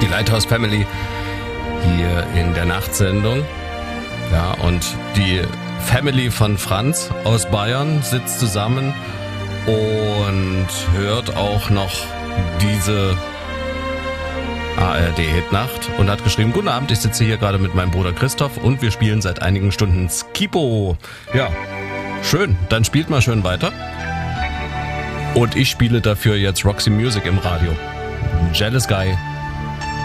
Die Lighthouse Family hier in der Nachtsendung. Ja, und die Family von Franz aus Bayern sitzt zusammen und hört auch noch diese ARD-Hitnacht und hat geschrieben: Guten Abend, ich sitze hier gerade mit meinem Bruder Christoph und wir spielen seit einigen Stunden Skipo. Ja, schön, dann spielt mal schön weiter. Und ich spiele dafür jetzt Roxy Music im Radio. Jealous Guy.